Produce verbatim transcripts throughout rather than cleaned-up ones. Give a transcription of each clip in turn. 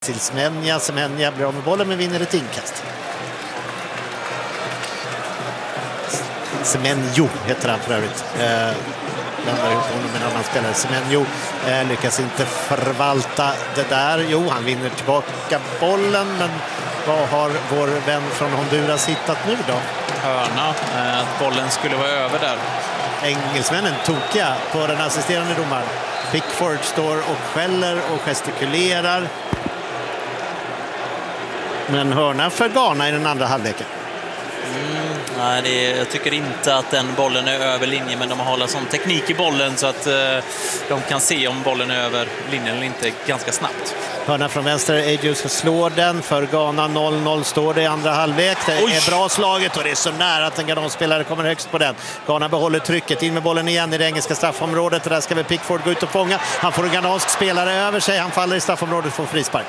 till Semenya. Semenya blir av med bollen men vinner ett inkast. Semenyo heter han för övrigt. Eh, lämnar ihop honom med en annan spelare. Semenyo eh, lyckas inte förvalta det där. Jo, han vinner tillbaka bollen, men vad har vår vän från Honduras hittat nu då? Hörna, eh, att bollen skulle vara över där. Engelsmännen tokiga på den assisterande domaren. Pickford står och skäller och gestikulerar. Men hörna för Ghana i den andra halvleken. Mm, nej, det är, jag tycker inte att den bollen är över linjen, men de har hållit sån teknik i bollen så att eh, de kan se om bollen är över linjen eller inte ganska snabbt. Hörna från vänster, Ayew ska slå den för Ghana. noll noll står det i andra halvlek. Det är Oj. bra slaget och det är så nära att en Ghana-spelare kommer högst på den. Ghana behåller trycket, in med bollen igen i det engelska straffområdet. Där ska väl Pickford gå ut och fånga. Han får en ghanansk spelare över sig. Han faller i straffområdet för frispark.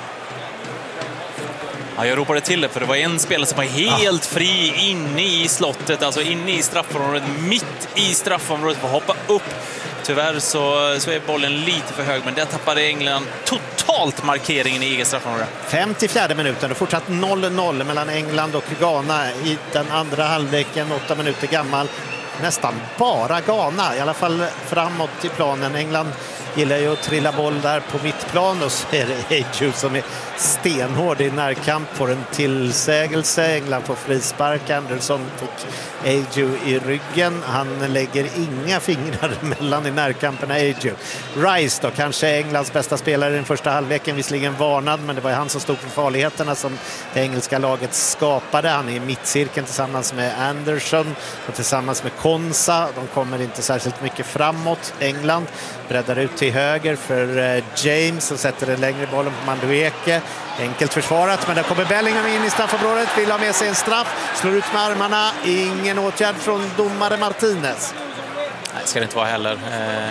Ja, jag ropade till det för det var en spelare som var helt fri inne i slottet, alltså inne i straffområdet, mitt i straffområdet, för att hoppa upp. Tyvärr så, så är bollen lite för hög, men där tappade England totalt markeringen i eget straffområde. femtiofjärde minuten och fortsatt noll noll mellan England och Ghana i den andra halvleken, åtta minuter gammal. Nästan bara Ghana, i alla fall framåt i planen. England gillar ju att trilla boll där på mittplan och så är det Ayew som är stenhård i närkamp, får en tillsägelse. England får frispark. Anderson fick Ayew i ryggen. Han lägger inga fingrar mellan i närkampen. Ayew. Rice då, kanske Englands bästa spelare i den första halvleken, visserligen varnad, men det var han som stod för farligheterna som det engelska laget skapade. Han är i mittcirkeln tillsammans med Anderson och tillsammans med Konsa. De kommer inte särskilt mycket framåt. England breddar ut till höger för James och sätter den längre bollen på Madueke. Enkelt försvarat, men där kommer Bellingham in i straffområdet, vill ha med sig en straff, slår ut med armarna. Ingen åtgärd från domare Martinez. Nej, ska det inte vara heller.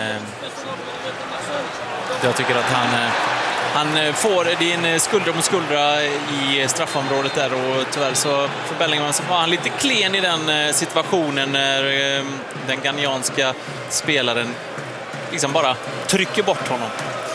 Jag tycker att han han får det en skuldra mot skuldra i straffområdet där, och tyvärr så för Bellingham så var han lite klen i den situationen när den ghanianska spelaren liksom bara trycker bort honom.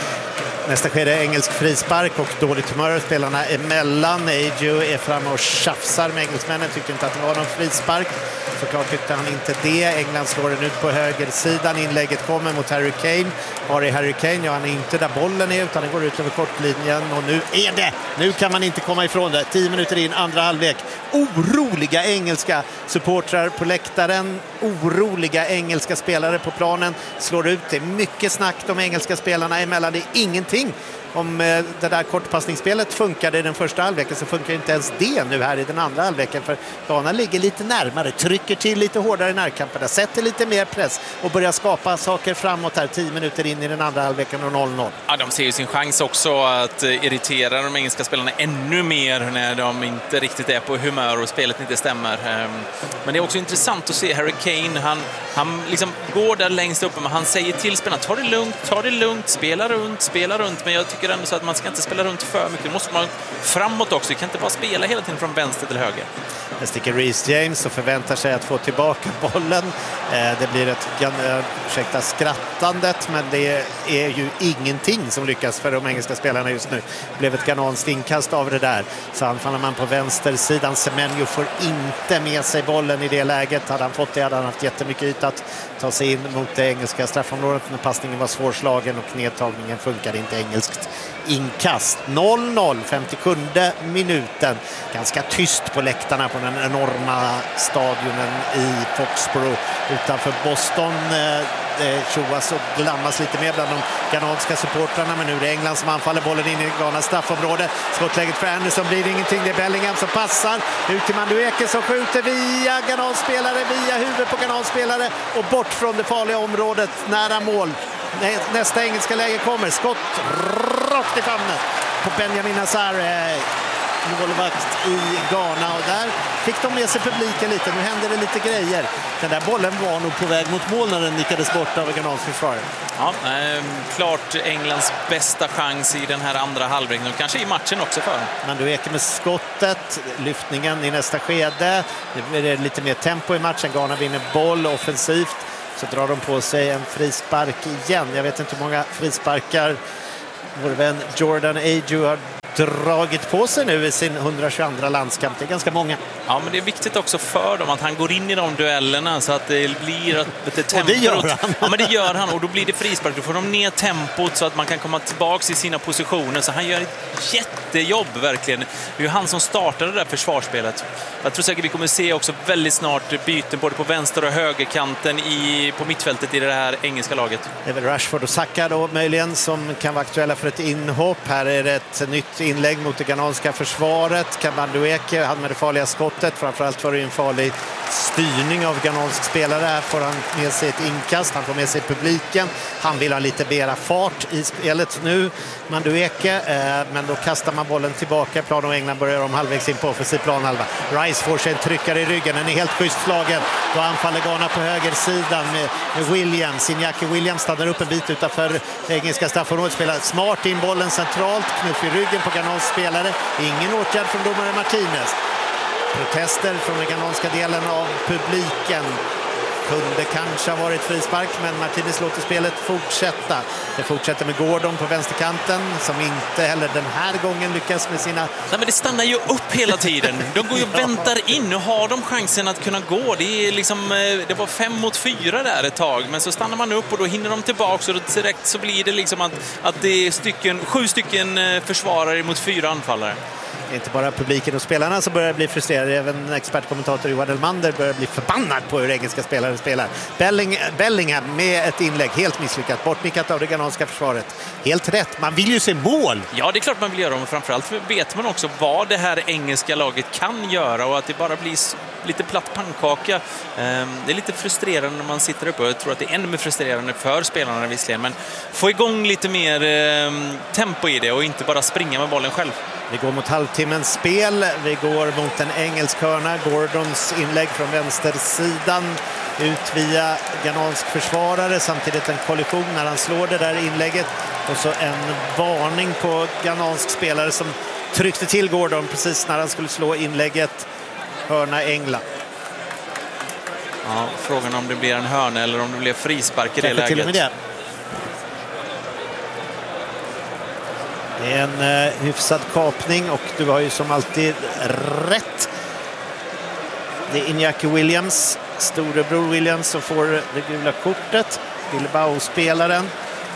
Nästa skede engelsk frispark och dåligt humör spelarna emellan. Ayew är framme och tjafsar med engelsmännen, tyckte inte att det var någon frispark. Såklart tyckte han inte det. England slår den ut på högersidan. Inlägget kommer mot Harry Kane. Var är Harry Kane? Ja, han är inte där bollen är, utan den går ut över kortlinjen. Och nu är det! Nu kan man inte komma ifrån det. Tio minuter in, andra halvlek. Oroliga engelska supportrar på läktaren. Oroliga engelska spelare på planen. Slår ut det. Mycket snack de engelska spelarna emellan. Det är ingenting. Om eh, det där kortpassningsspelet funkade i den första halvleken, så funkar inte ens det nu här i den andra halvleken, för Ghana ligger lite närmare, trycker till lite hårdare i närkamperna, sätter lite mer press och börjar skapa saker framåt här tio minuter in i den andra halvleken och noll noll. Ja, de ser ju sin chans också att irritera de engelska spelarna ännu mer när de inte riktigt är på humör och spelet inte stämmer. Men det är också intressant att se Harry Kane, han, han liksom går där längst uppe, men han säger till spelarna, ta det lugnt, ta det lugnt, spela runt, spela runt, men jag tycker ändå så att man ska inte spela runt för mycket. Det måste man framåt också. Det kan inte bara spela hela tiden från vänster till höger. Det sticker Reece James och förväntar sig att få tillbaka bollen. Det blir ett, ursäkta skrattandet, men det är ju ingenting som lyckas för de engelska spelarna just nu. Det blev ett gananskt inkast av det där. Så anfaller man på vänstersidan. Semenyo får inte med sig bollen i det läget. Hade han fått det hade han haft jättemycket yta att ta sig in mot det engelska straffområdet, när passningen var svårslagen och nedtagningen funkade inte. Engelskt inkast. noll noll, femtiosjunde minuten. Ganska tyst på läktarna på den enorma stadionen i Foxborough utanför Boston. Det tjoas och glammas lite mer bland de ghananska supportrarna, men nu är det England som anfaller bollen in i Ghanas straffområde. Skottläget för Anderson blir det ingenting. Det är Bellingham som passar ut till Madueke som skjuter via Ghana-spelare, via huvudet på Ghana-spelare och bort från det farliga området nära mål. Nästa engelska läge kommer. Skott rakt i famnen på Benjamin Hazard, målvakt i Ghana, och där fick de med sig publiken lite. Nu händer det lite grejer. Den där bollen var nog på väg mot mål när den nickades bort av Ghanans försvarare. Ja, eh, klart Englands bästa chans i den här andra halvleken och kanske i matchen också för. Men du ekar med skottet, lyftningen i nästa skede. Det blir lite mer tempo i matchen. Ghana vinner boll offensivt. Så drar de på sig en frispark igen. Jag vet inte hur många frisparkar vår vän Jordan Ayew har dragit på sig nu i sin hundratjugoandra landskamp. Det är ganska många. Ja, men det är viktigt också för dem att han går in i de duellerna så att det blir lite tempo. Och det gör han. Ja, men det gör han och då blir det frispark. Då får de ner tempot så att man kan komma tillbaka i sina positioner. Så han gör ett jättejobb verkligen. Det är ju han som startade det där försvarsspelet. Jag tror säkert vi kommer se också väldigt snart byten både på vänster- och högerkanten i, på mittfältet i det här engelska laget. Det är väl Rashford och Saka då möjligen som kan vara aktuella för ett inhopp. Här är det ett nytt inlägg mot det ghananska försvaret. Kabandueke hade med det farliga skottet. Framförallt var det en farlig styrning av ghanansk spelare. Här får han med sig ett inkast. Han får med sig publiken. Han vill ha lite mera fart i spelet nu. Mandueke. Eh, men då kastar man bollen tillbaka. Plan och England börjar om halvvägs in på offensiv planhalva. Rice får sig en tryckare i ryggen. Den är helt schysst slagen. Då anfaller Ghana på högersidan med, med Williams. Iñaki Williams stannar upp en bit utanför engelska straffområdet. Spelar smart in bollen centralt. Knuff i ryggen på ghanansk spelare. Ingen åtgärd från domare Martinez. Protester från den ghananska delen av publiken. Kunde kanske ha varit frispark, men Martinez låter spelet fortsätta. Det fortsätter med Gordon på vänsterkanten som inte heller den här gången lyckas med sina... Nej, men det stannar ju upp hela tiden. De går ju och väntar in. Nu har de chansen att kunna gå. Det, är liksom, det var fem mot fyra där ett tag, men så stannar man upp och då hinner de tillbaka och direkt så blir det liksom att, att det är stycken, sju stycken försvarare mot fyra anfallare. Inte bara publiken och spelarna som börjar bli frustrerade. Även expertkommentator Johan Elmander börjar bli förbannad på hur engelska spelare spelar. Belling, Bellingham med ett inlägg. Helt misslyckat. Bortnickat av det ghananska försvaret. Helt rätt. Man vill ju se mål. Ja, det är klart man vill göra. Men framförallt vet man också vad det här engelska laget kan göra. Och att det bara blir lite platt pannkaka. Det är lite frustrerande när man sitter uppe. Jag tror att det är ännu mer frustrerande för spelarna visserligen. Men få igång lite mer tempo i det och inte bara springa med bollen själv. Vi går mot halvtimmens spel. Vi går mot en engelsk hörna. Gordons inlägg från vänstersidan ut via ghanansk försvarare. Samtidigt en kollision när han slår det där inlägget. Och så en varning på ghanansk spelare som tryckte till Gordon precis när han skulle slå inlägget. Hörna England. Ja, frågan om det blir en hörna eller om det blir frispark i det läget. Till och med det. Det är en eh, hyfsad kapning och du har ju som alltid rätt. Det är Iñaki Williams, storebror Williams, som får det gula kortet. Bilbao-spelaren.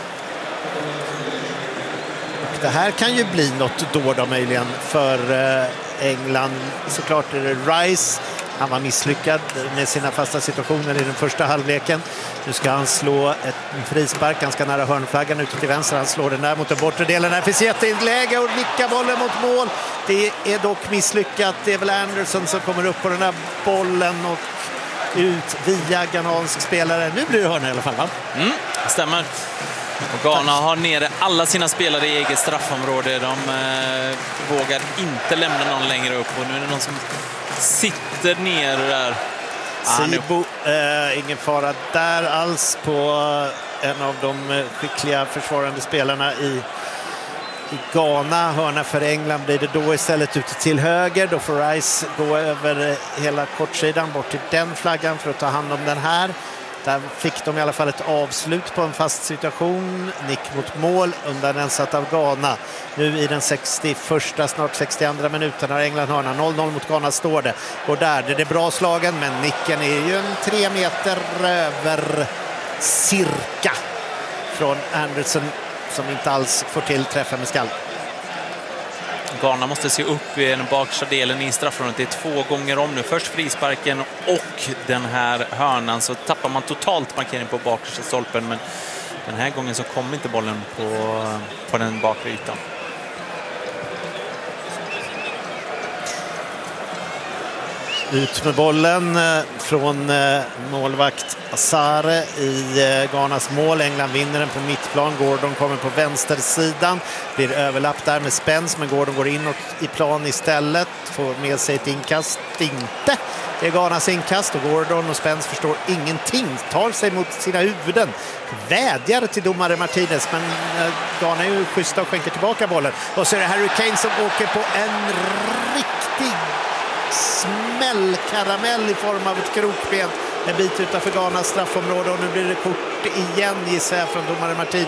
Och det här kan ju bli något då, då möjligen för eh, England. Såklart är det Rice. Han var misslyckad med sina fasta situationer i den första halvleken. Nu ska han slå ett frispark ganska nära hörnflaggan ute till vänster. Han slår den där mot den bortre delen. Här finns jätteinläge och nickar bollen mot mål. Det är dock misslyckat. Det är väl Anderson som kommer upp på den här bollen och ut via ghanansk spelare. Nu blir det hörna i alla fall, va? Mm, stämmer. Och Ghana har nere alla sina spelare i eget straffområde. De eh, vågar inte lämna någon längre upp. Och nu är det någon som sitter ner där. Sibo, eh, ingen fara där alls på en av de skickliga försvarande spelarna i, i Ghana. Hörna för England blir det då istället ute till höger. Då får Rice gå över hela kortsidan bort till den flaggan för att ta hand om den här. Där fick de i alla fall ett avslut på en fast situation. Nick mot mål, undanensat av Ghana. Nu i den sextioförsta, snart sextioandra minuten har England hörna. noll noll mot Ghana står det. Går där, det är bra slagen, men nicken är ju en tre meter över cirka från Anderson som inte alls får till träffa med skall. Ghana måste se upp i den baksta delen i straffområdet. Det är två gånger om nu. Först frisparken och den här hörnan, så tappar man totalt markering på bakersta stolpen. Men den här gången så kommer inte bollen på, på den bakre ytan. Ut med bollen från målvakt Asare i Ghanas mål. England vinner den på mittplan. Gordon kommer på vänstersidan. Blir överlapp där med Spence, men Gordon går inåt i plan istället. Får med sig ett inkast. Inte. Det är Ghanas inkast och Gordon och Spence förstår ingenting. Tar sig mot sina huvuden. Vädjar till domare Martinez, men Ghana är ju schyssta och skänker tillbaka bollen. Och så är det Harry Kane som åker på en riktig smällkaramell i form av ett krokben en bit utanför Ghanas straffområde, och nu blir det kort igen, gissar jag, från domare Martinez.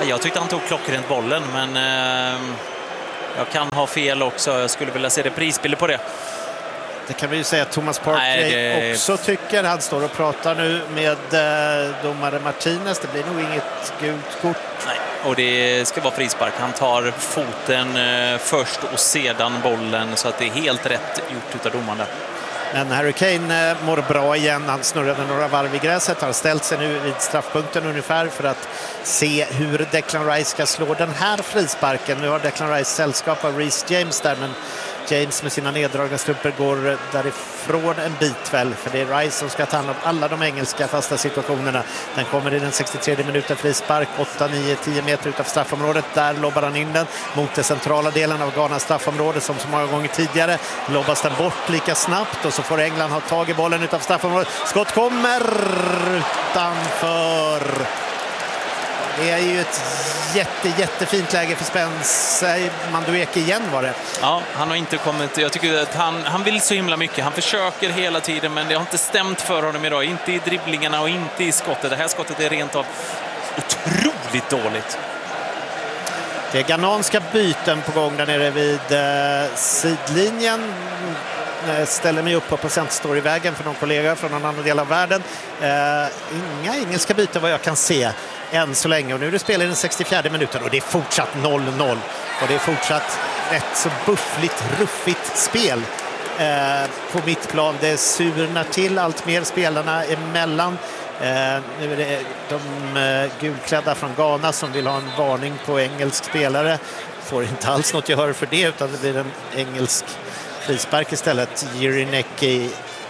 Jag tyckte han tog klockrent bollen, men eh, jag kan ha fel också. Jag skulle vilja se det prisbilder på det. Det kan vi ju säga att Thomas Partey det... också tycker. Han står och pratar nu med eh, domare Martinez. Det blir nog inget gult kort. Nej, och det ska vara frispark. Han tar foten eh, först och sedan bollen, så att det är helt rätt gjort utav domarna. Men Harry Kane eh, mår bra igen. Han snurrade några varv i gräset. Har ställt sig nu vid straffpunkten ungefär för att se hur Declan Rice ska slå den här frisparken. Nu har Declan Rice sällskap av Reece James där, men James med sina neddragna strumpor går därifrån en bit väl, för det är Rice som ska ta hand om alla de engelska fasta situationerna. Den kommer i den sextiotredje minuten, frispark åtta, nio, tio meter utanför straffområdet. Där lobbar han in den mot den centrala delen av Ghanas straffområde som så många gånger tidigare. Lobbas den bort lika snabbt och så får England ha tag i bollen utanför straffområdet. Skott kommer utanför. Det är ju ett jätte, jättefint läge för Spencer Madueke igen var det. Ja, han har inte kommit. Jag tycker att han, han vill så himla mycket. Han försöker hela tiden, men det har inte stämt för honom idag. Inte i dribblingarna och inte i skottet. Det här skottet är rent av otroligt dåligt. Det är ghananska byten på gång där nere vid eh, sidlinjen. Jag ställer mig upp på procent står i vägen för någon kollega från någon annan del av världen. Eh, inga engelska byten vad jag kan se än så länge, och nu är det spel i den sextiofjärde minuten och det är fortsatt noll noll och det är fortsatt rätt så buffligt, ruffigt spel eh, på mittplan. Det surnar till allt mer spelarna emellan. Eh, nu är det de eh, gulklädda från Ghana som vill ha en varning på engelsk spelare. Får inte alls något gehör för det, utan det blir en engelsk frispark istället. Jirineki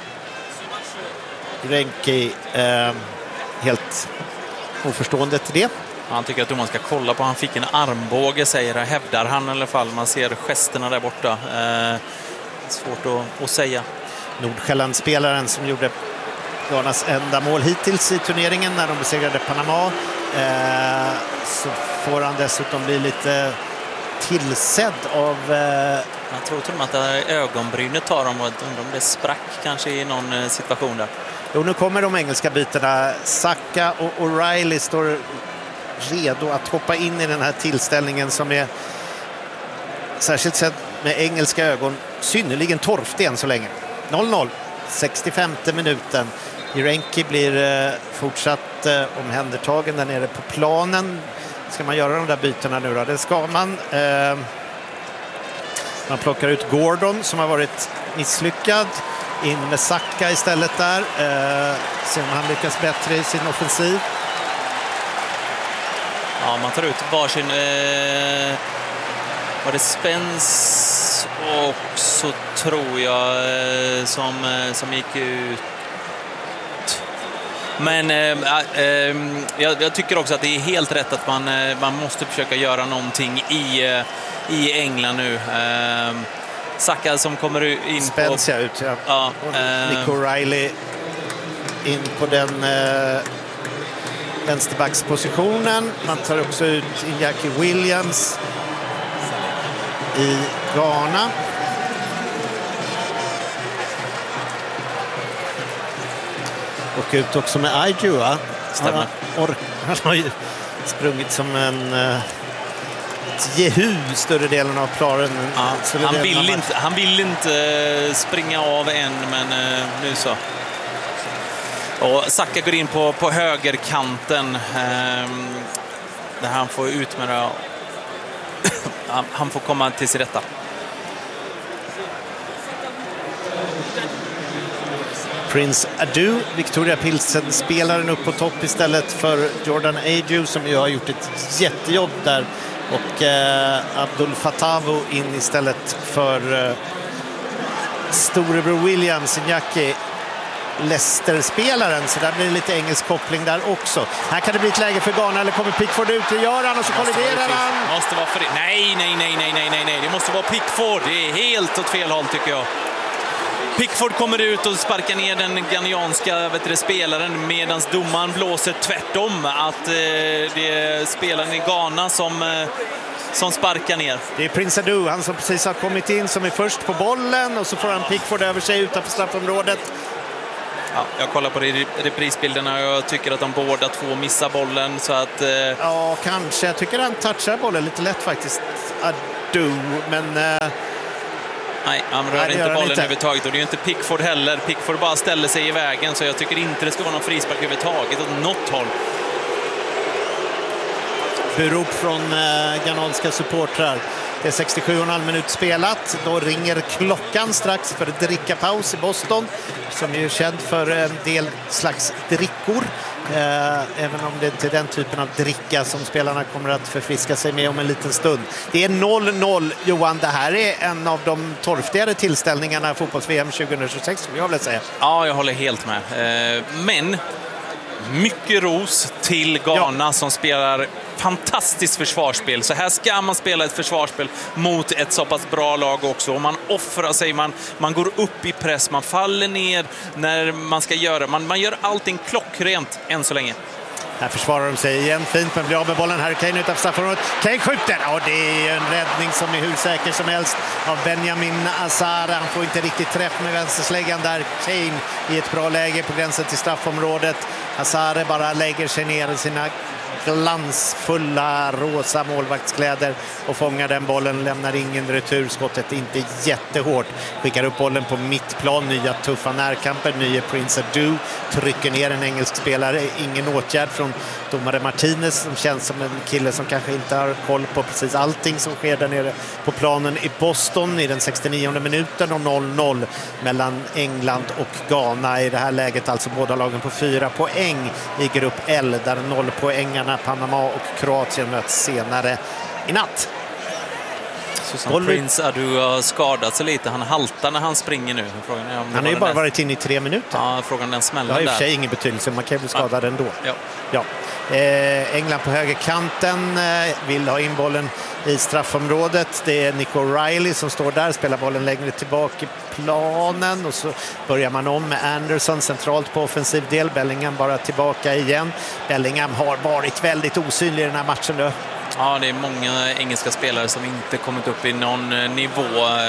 Renki eh, helt oförstående till det. Han tycker att domaren ska kolla på. Han fick en armbåge, säger det. Hävdar han i alla fall. Man ser gesterna där borta. Eh, svårt att, att säga. Nordsjälland-spelaren som gjorde Ghanas enda mål hittills i turneringen när de besegrade Panama. Eh, så får han dessutom bli lite tillsedd av... Eh... Jag tror till och med att ögonbrynet tar dem och undrar om det sprack kanske i någon situation där. Jo, nu kommer de engelska bytena. Saka och O'Reilly står redo att hoppa in i den här tillställningen som är, särskilt sett med engelska ögon, synnerligen torftig än så länge. noll noll, sextiofemte minuten. Jirenki blir eh, fortsatt eh, omhändertagen där nere på planen. Ska man göra de där bytena nu då? Det ska man. Eh, man plockar ut Gordon som har varit misslyckad. In med Saka istället där. Eh, se om han lyckas bättre i sin offensiv. Ja, man tar ut varsin... Eh, var det Spence och så tror jag eh, som, eh, som gick ut. Men eh, eh, jag, jag tycker också att det är helt rätt att man, eh, man måste försöka göra någonting i, eh, i England nu. Eh, Saka som kommer in Spence på... ut, ja. ja eh, Nick O'Reilly in på den eh, vänsterbackspositionen. Man tar också ut Iñaki Williams i Ghana. Och ut också med Aidua. Stämmer. Han, han har ju sprungit som en... Eh, Jehu större delen av planen. Ja, han, vill inte, han vill inte springa av än, men nu så. Och Saka går in på, på högerkanten eh, där han får ut med det. han, han får komma till sig rätta. Prince Adu, Victoria Pilsen, spelaren upp på topp istället för Jordan Ayew som ju har gjort ett jättejobb där. Och eh, Abdul Fatawu in istället för eh, storebror Williams, Iñaki, Leicester-spelaren. Så där blir det lite engelsk koppling där också. Här kan det bli ett läge för Ghana, eller kommer Pickford ut? Det gör han och så kolliderar han. Måste vara för det. Nej, nej, nej, nej, nej, nej, nej. Det måste vara Pickford. Det är helt åt fel håll tycker jag. Pickford kommer ut och sparkar ner den ghanianska vet du, spelaren medan domaren blåser tvärtom att eh, det är spelaren i Ghana som, eh, som sparkar ner. Det är Prince Adu, han som precis har kommit in som är först på bollen och så får han Pickford över sig utanför straffområdet. Ja, jag kollar på reprisbilderna och jag tycker att de båda två missar bollen. Så att, eh... Ja, kanske. Jag tycker han touchar bollen lite lätt faktiskt. Adu, men... Eh... Nej, han rör Nej, inte bollen inte. överhuvudtaget. Och det är ju inte Pickford heller. Pickford bara ställer sig i vägen. Så jag tycker inte det ska vara någon frispark överhuvudtaget åt något håll. Burop från eh, ghananska supportrar. Det är sextiosju och en halv minut spelat. Då ringer klockan strax för drickapaus i Boston. Som är känd för en del slags drickor. Eh, även om det inte är den typen av dricka som spelarna kommer att förfriska sig med om en liten stund. Det är noll noll, Johan. Det här är en av de torftigare tillställningarna i fotbolls-V M tjugohundratjugosex, som jag vill säga. Ja, jag håller helt med. Eh, men... mycket ros till Ghana, ja, som spelar fantastiskt försvarsspel. Så här ska man spela ett försvarsspel mot ett så pass bra lag också. Och man offrar sig, man, man går upp i press, man faller ner när man ska göra. Man, man gör allting klockrent än så länge. Här försvarar de sig igen fint, men blir av med bollen. Harry Kane utanför straffområdet. Kane skjuter! Ja, det är en räddning som är hur säker som helst av Benjamin Azara. Han får inte riktigt träff med vänstersläggan där. Kane i ett bra läge på gränsen till straffområdet. Azara bara lägger sig ner i sina glansfulla rosa målvaktskläder och fångar den bollen, lämnar ingen retur. Skottet inte jättehårt, skickar upp bollen på mittplan. Nya tuffa närkamper, nya Prince Adu trycker ner en engelsk spelare. Ingen åtgärd från domare Martinez, som känns som en kille som kanske inte har koll på precis allting som sker där nere på planen i Boston i den sextionionde minuten, och noll noll mellan England och Ghana i det här läget. Alltså båda lagen på fyra poäng i grupp L, där nollpoängarna Panama och Kroatien möts senare i natt. Boll... Prince Adu har skadat sig lite. Han haltar när han springer nu. Frågan är om han har ju bara den... varit inne i tre minuter. Ja, frågan den smällen där. Det har i och för sig ingen betydelse. Man kan bli skadad, ja, ändå. Ja. Ja. Eh, England på högerkanten eh, vill ha in bollen i straffområdet. Det är Nick O'Reilly som står där, spelar bollen längre tillbaka i planen, och så börjar man om med Anderson centralt på offensiv del. Bellingham bara tillbaka igen. Bellingham har varit väldigt osynlig i den här matchen nu. Ja, det är många engelska spelare som inte kommit upp i någon nivå.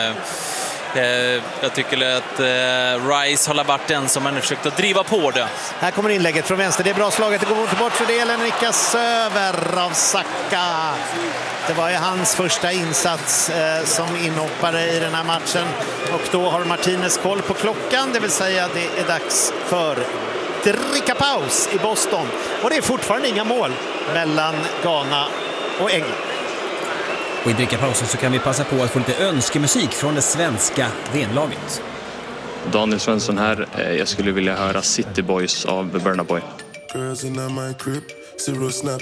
Jag tycker att Rice har varit den som har försökt att driva på det. Här kommer inlägget från vänster. Det är bra slaget. Det går mot bortre delen. Nickas över av Saka. Det var ju hans första insats eh, som inhoppare i den här matchen. Och då har Martinez koll på klockan. Det vill säga det är dags för drickapaus i Boston. Och det är fortfarande inga mål mellan Ghana och England. Och i drickapausen så kan vi passa på att få lite önskemusik från det svenska venlaget. Daniel Svensson här. Jag skulle vilja höra City Boys av Burna Boy. Girls in my crib, zero snap